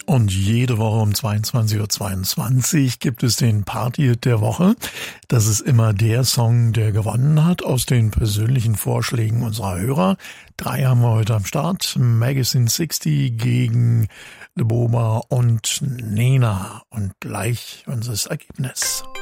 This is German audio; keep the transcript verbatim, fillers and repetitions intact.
Und jede Woche um zweiundzwanzig Uhr zweiundzwanzig gibt es den Party-Hit der Woche. Das ist immer der Song, der gewonnen hat aus den persönlichen Vorschlägen unserer Hörer. Drei haben wir heute am Start. Magazine sechzig gegen Boba und Nena. Und gleich unser Ergebnis.